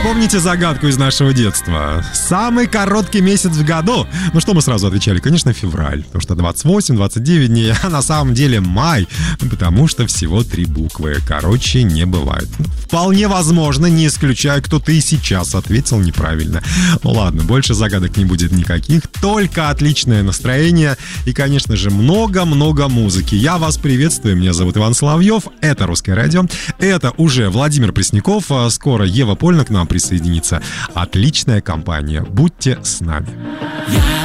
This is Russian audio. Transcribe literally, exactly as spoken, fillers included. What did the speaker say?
Помните загадку из нашего детства? Самый короткий месяц в году. Ну что мы сразу отвечали? Конечно, февраль. Потому что двадцать восемь двадцать девять дней, а на самом деле май. Потому что всего три буквы. Короче, не бывает. Вполне возможно, не исключаю, кто-то и сейчас ответил неправильно. Ну ладно, больше загадок не будет никаких. Только отличное настроение и, конечно же, много-много музыки. Я вас приветствую. Меня зовут Иван Соловьев. Это «Русское радио». Это уже Владимир Пресняков. Скоро Ева Польна к нам присоединится. Отличная компания. Будьте с нами.